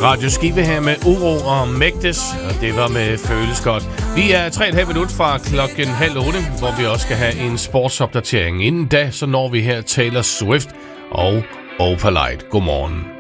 Radio Skive her med Uro og Mægtes, og det var med Føles Godt. Vi er 3,5 minutter fra 7:30, hvor vi også skal have en sportsopdatering. Inden da, så når vi her Taylor Swift og Opalite. Godmorgen.